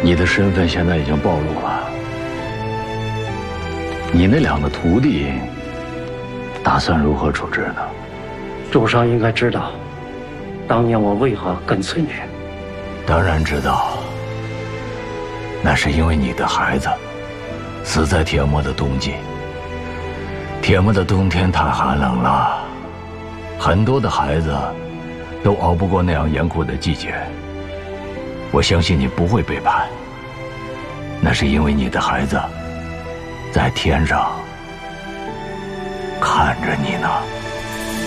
你的身份现在已经暴露了，你那2个徒弟打算如何处置呢？ 主上应该知道，当年我为何跟随你。 当然知道，那是因为你的孩子死在铁漠的冬季。铁漠的冬天太寒冷了，很多的孩子都熬不过那样严酷的季节。我相信你不会背叛，那是因为你的孩子在天上看着你呢。